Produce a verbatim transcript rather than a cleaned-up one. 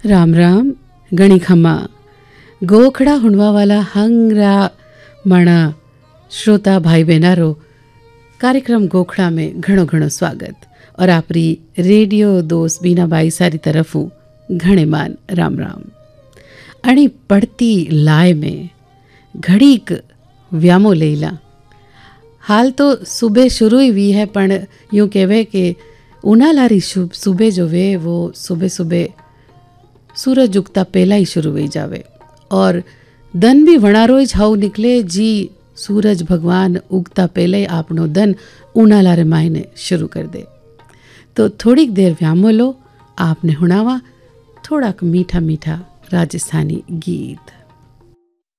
राम राम गणी खम्मा गोखड़ा हुणवावाला हंगरा माणा श्रोता भाई बहनारो कार्यक्रम गोखड़ा में घणो घणो स्वागत और आपरी रेडियो दोस्त बीनाबाई सारी तरफ घणे मान राम राम। अणी पढ़ती लाए में घड़ीक व्यामो लेला। हाल तो सुबह शुरू ही हुई है पण यूँ कहवे कि उनालारी सुबह जो वे वो सुबह सुबह सूरज उगता पहला ही शुरू हो जावे और दन भी वणारो ही झाऊ निकले जी सूरज भगवान उगता पहले ही आपनो दन उनालारे मायने शुरू कर दे। तो थोड़ी देर व्यामो लो, आपने हुणावा थोड़ा मीठा मीठा राजस्थानी गीत।